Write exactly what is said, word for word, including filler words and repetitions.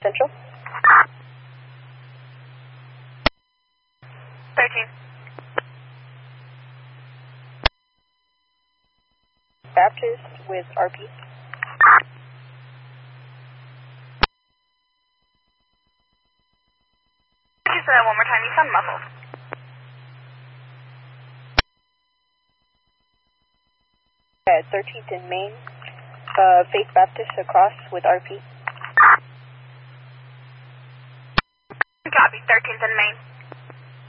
Central. thirteen. Baptist with R P. Could you say that one more time? You sound muffled. At thirteenth and Main, uh, Faith Baptist across with R P.